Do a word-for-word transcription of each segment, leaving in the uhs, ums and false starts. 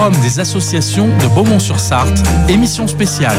Forum des associations de Beaumont-sur-Sarthe, émission spéciale.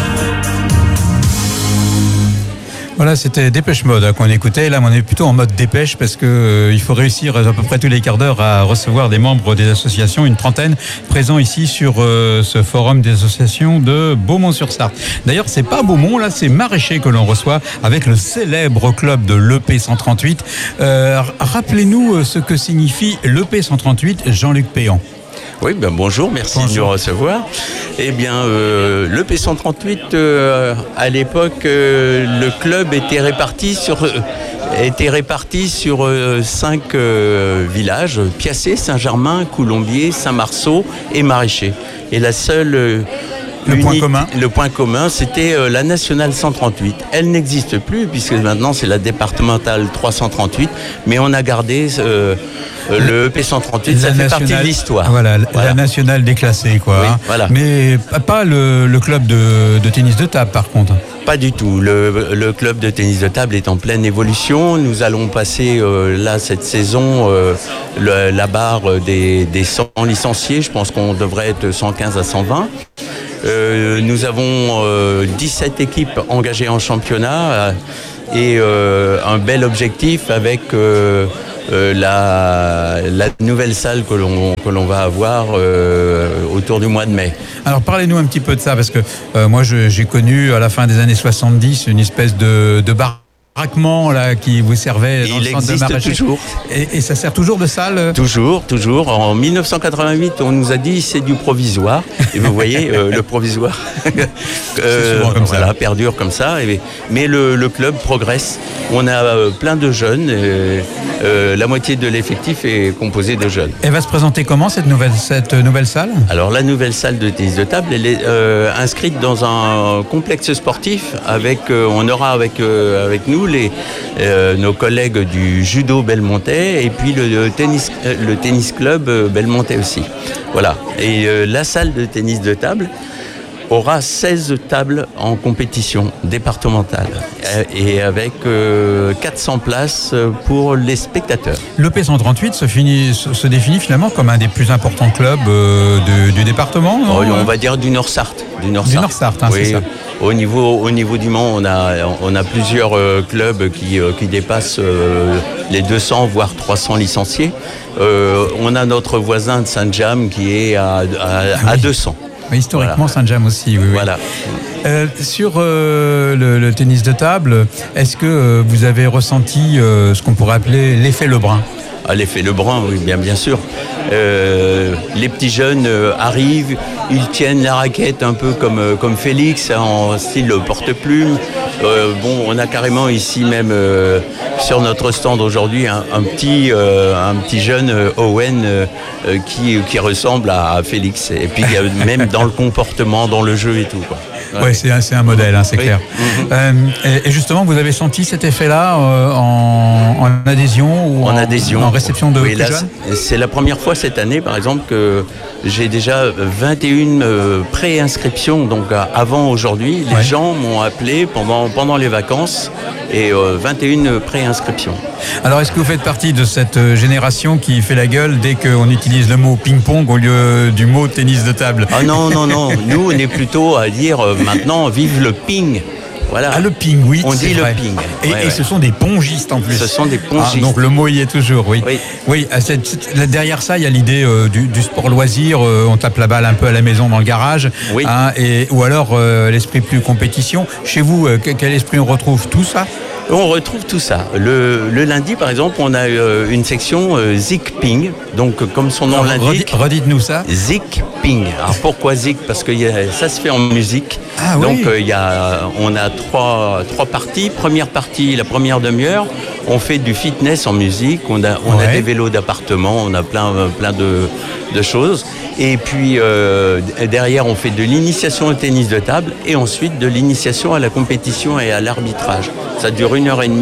Voilà, c'était Dépêche Mode hein, qu'on écoutait. Là, on est plutôt en mode dépêche parce que euh, il faut réussir à peu près tous les quarts d'heure à recevoir des membres des associations, une trentaine présents ici sur euh, ce forum des associations de Beaumont-sur-Sarthe. D'ailleurs, c'est pas Beaumont, là, c'est Maraîcher que l'on reçoit avec le célèbre club de l'E P cent trente-huit. Euh, rappelez-nous ce que signifie l'E P cent trente-huit, Jean-Luc Péan. Oui, ben bonjour, merci bonjour. de nous recevoir. Eh bien, euh, l'E P cent trente-huit, euh, à l'époque, euh, le club était réparti sur, euh, était réparti sur euh, cinq euh, villages, Piacé, Saint-Germain, Coulombier, Saint-Marceau et Maraîcher. Et la seule... Euh, Le Unique, point commun Le point commun, c'était euh, la nationale cent trente-huit. Elle n'existe plus, puisque maintenant c'est la départementale trois cent trente-huit, mais on a gardé euh, euh, le E P cent trente-huit, ça fait partie de l'histoire. Voilà, voilà, la nationale déclassée, quoi. Oui, hein. voilà. Mais pas le, le club de, de tennis de table, par contre. Pas du tout. Le, le club de tennis de table est en pleine évolution. Nous allons passer, euh, là, cette saison, euh, le, la barre des, des cent licenciés. Je pense qu'on devrait être cent quinze à cent vingt. Euh, nous avons euh, dix-sept équipes engagées en championnat euh, et euh, un bel objectif avec euh, euh, la, la nouvelle salle que l'on, que l'on va avoir euh, autour du mois de mai. Alors parlez-nous un petit peu de ça, parce que euh, moi je, j'ai connu à la fin des années soixante-dix une espèce de, de bar là, qui vous servait dans Il le centre de Maraîcher. toujours. Et, et ça sert toujours de salle? Toujours, toujours. En dix-neuf cent quatre-vingt-huit, on nous a dit c'est du provisoire. Et vous voyez, euh, le provisoire euh, souvent comme voilà, ça. perdure comme ça. Et, mais le, le club progresse. On a euh, plein de jeunes. Et, euh, la moitié de l'effectif est composé de jeunes. Elle va se présenter comment, cette nouvelle, cette nouvelle salle? Alors la nouvelle salle de tennis de table, elle est euh, inscrite dans un complexe sportif. Avec, euh, on aura avec, euh, avec nous Les, euh, nos collègues du judo belmontais et puis le, le, tennis, euh, le tennis club euh, belmontais aussi. Voilà. Et euh, la salle de tennis de table aura seize tables en compétition départementale euh, et avec euh, quatre cents places pour les spectateurs. L'E P cent trente-huit se, finit, se, se définit finalement comme un des plus importants clubs euh, du, du département, non? Oh, on va dire du Nord-Sarthe. Du Nord-Sarthe, Nord-Sarthe hein, oui. C'est ça. Au niveau, au niveau du Mans, on a, on a plusieurs euh, clubs qui, euh, qui dépassent euh, les deux cents, voire trois cents licenciés. Euh, on a notre voisin de Saint-James qui est à, à, ah, à oui. deux cents. Mais historiquement, voilà. Saint-James aussi, oui. Voilà. Oui. Euh, sur euh, le, le tennis de table, est-ce que euh, vous avez ressenti euh, ce qu'on pourrait appeler l'effet Lebrun? À l'effet Lebrun, oui, bien, bien sûr. Euh, les petits jeunes euh, arrivent, ils tiennent la raquette un peu comme, euh, comme Félix, hein, en style porte-plume. Euh, bon, on a carrément ici même euh, sur notre stand aujourd'hui un, un, petit, euh, un petit jeune euh, Owen euh, euh, qui, qui ressemble à, à Félix. Et puis euh, même dans le comportement, dans le jeu et tout, quoi. Ouais, ouais c'est, un, c'est un modèle, hein, c'est oui. clair. Mm-hmm. Euh, et, et justement, vous avez senti cet effet-là euh, en, en adhésion ou en, en adhésion, en réception de oui, plus là, jeunes? C'est la première fois cette année, par exemple, que j'ai déjà vingt et une euh, pré-inscriptions. Donc avant aujourd'hui, les ouais. gens m'ont appelé pendant, pendant les vacances et euh, vingt et une pré-inscriptions. Alors, est-ce que vous faites partie de cette génération qui fait la gueule dès qu'on utilise le mot ping-pong au lieu du mot tennis de table? Ah non, non, non. Nous, on est plutôt à dire euh, maintenant, vive le ping. Voilà. Ah, le ping, oui. On dit vrai. le ping. Et, ouais, et ouais. ce sont des pongistes en plus. Ce sont des pongistes. Ah, donc le mot y est toujours, oui. Oui. oui cette, cette, derrière ça, il y a l'idée euh, du, du sport loisir. Euh, on tape la balle un peu à la maison dans le garage. Oui. Hein, et, ou alors euh, l'esprit plus compétition. Chez vous, euh, quel esprit on retrouve? Tout ça? On retrouve tout ça. Le, le lundi, par exemple, on a euh, une section euh, Zik Ping. Donc, comme son nom alors, l'indique. Redites-nous ça. Zik Ping. Alors, pourquoi Zik? Parce que y a, ça se fait en musique. Ah, donc, oui. euh, y a, on a trois, trois parties. Première partie, la première demi-heure, on fait du fitness en musique. On a, on ouais. a des vélos d'appartement. On a plein, plein de, de choses. Et puis, euh, derrière, on fait de l'initiation au tennis de table et ensuite de l'initiation à la compétition et à l'arbitrage. Ça dure une heure et demie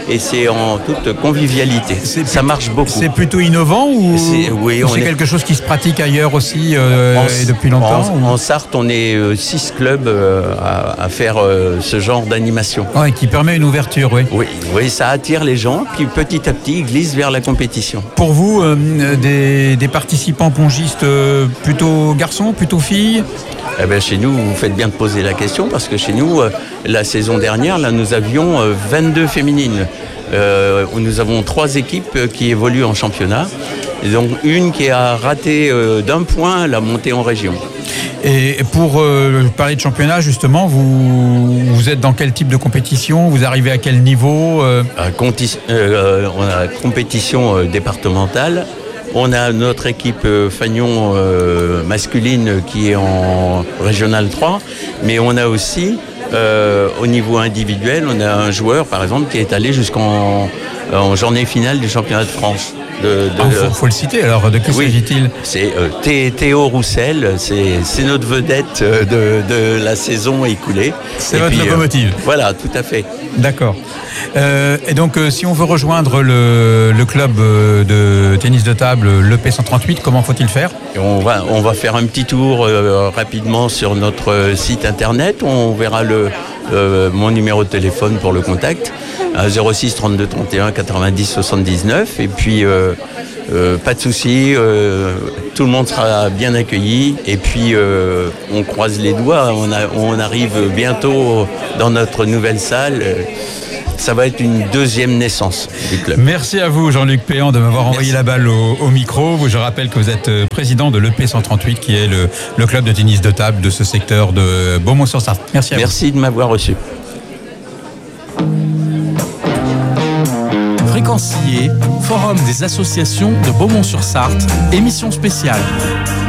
et c'est en toute convivialité. C'est, ça marche beaucoup. C'est plutôt innovant ou c'est, oui, ou c'est est... quelque chose qui se pratique ailleurs aussi euh, en, et depuis longtemps En, en Sarthe, on est euh, six clubs euh, à, à faire euh, ce genre d'animation. Ouais, qui permet une ouverture, oui. Oui, oui, ça attire les gens, puis petit à petit, ils glissent vers la compétition. Pour vous, euh, des, des participants pongistes euh, plutôt garçons, plutôt filles? Eh bien, chez nous, vous faites bien de poser la question, parce que chez nous, euh, la saison dernière, là, nous avions euh, vingt-deux féminines. Euh, où nous avons trois équipes qui évoluent en championnat, et donc une qui a raté euh, d'un point la montée en région. Et pour euh, parler de championnat, justement, vous, vous êtes dans quel type de compétition? Vous arrivez à quel niveau euh... euh, conti- euh, On a compétition euh, départementale. On a notre équipe euh, Fagnon euh, masculine qui est en régional trois, mais on a aussi Euh, au niveau individuel, on a un joueur, par exemple, qui est allé jusqu'en en journée finale du championnat de France. Il ah, faut, faut le citer, alors de qui oui, s'agit-il? C'est euh, Théo Roussel, c'est, c'est notre vedette de, de la saison écoulée. C'est et votre puis, locomotive. Euh, voilà, tout à fait. D'accord. Euh, et donc, euh, si on veut rejoindre le, le club de tennis de table, le P cent trente-huit, comment faut-il faire? Et on, va, on va faire un petit tour euh, rapidement sur notre site internet. On verra le, euh, mon numéro de téléphone pour le contact, à zéro six trente-deux trente et un quatre-vingt-dix soixante-dix-neuf. Et puis, euh, euh, pas de souci, euh, tout le monde sera bien accueilli. Et puis, euh, on croise les doigts. On, a, on arrive bientôt dans notre nouvelle salle. Ça va être une deuxième naissance du club. Merci à vous, Jean-Luc Péan, de m'avoir envoyé Merci. la balle au, au micro. Je rappelle que vous êtes président de l'E P cent trente-huit, qui est le, le club de tennis de table de ce secteur de Beaumont-sur-Sarthe. Merci à Merci vous. de m'avoir reçu. Fréquencier, Forum des associations de Beaumont-sur-Sarthe, émission spéciale.